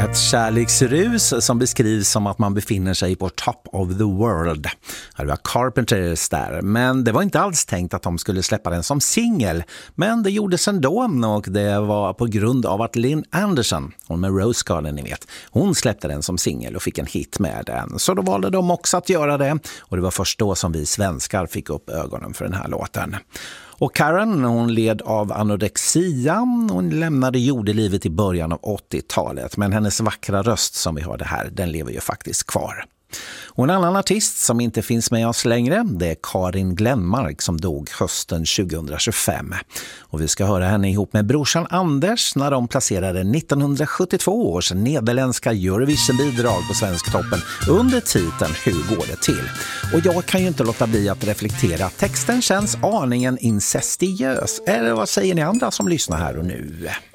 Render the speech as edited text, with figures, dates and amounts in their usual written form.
Ett kärleksrus som beskrivs som att man befinner sig på top of the world. Det var Carpenters där, men det var inte alls tänkt att de skulle släppa den som singel. Men det gjordes ändå, och det var på grund av att Lynn Anderson, hon med Rose Garden ni vet, hon släppte den som singel och fick en hit med den. Så då valde de också att göra det, och det var först då som vi svenskar fick upp ögonen för den här låten. Och Karen, hon led av anorexia. Hon lämnade jordelivet i början av 80-talet. Men hennes vackra röst som vi hörde här, den lever ju faktiskt kvar. Och en annan artist som inte finns med oss längre, det är Karin Glenmark som dog hösten 2025. Och vi ska höra henne ihop med brorsan Anders när de placerade 1972 års nederländska Eurovision-bidrag på Svensktoppen under titeln Hur går det till? Och jag kan ju inte låta bli att reflektera att texten känns aningen incestiös. Eller vad säger ni andra som lyssnar här och nu?